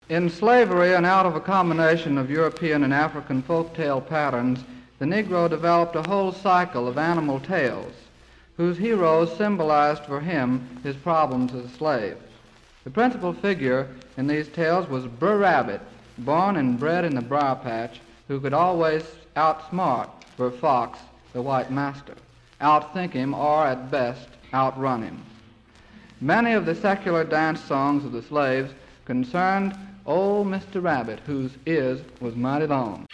In slavery and out of a combination of European and African folktale patterns, the Negro developed a whole cycle of animal tales whose heroes symbolized for him his problems as a slave. The principal figure in these tales was Brer Rabbit, born and bred in the briar patch, who could always outsmart Brer Fox, the white master, outthink him, or at best, outrun him. Many of the secular dance songs of the slaves concerned old Mr. Rabbit, whose ears was mighty long.